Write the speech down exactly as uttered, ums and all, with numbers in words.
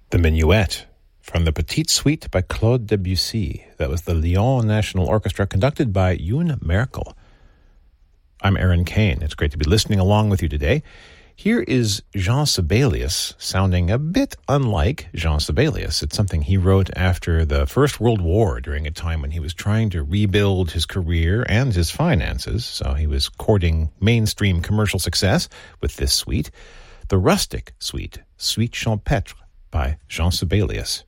The Minuet, from the Petite Suite by Claude Debussy. That was the Lyon National Orchestra, conducted by Yoon Merkel. I'm Aaron Kane. It's great to be listening along with you today. Here is Jean Sibelius, sounding a bit unlike Jean Sibelius. It's something he wrote after the First World War, during a time when he was trying to rebuild his career and his finances. So he was courting mainstream commercial success with this suite, the Rustic Suite, Suite Champêtre, by Jean Sibelius.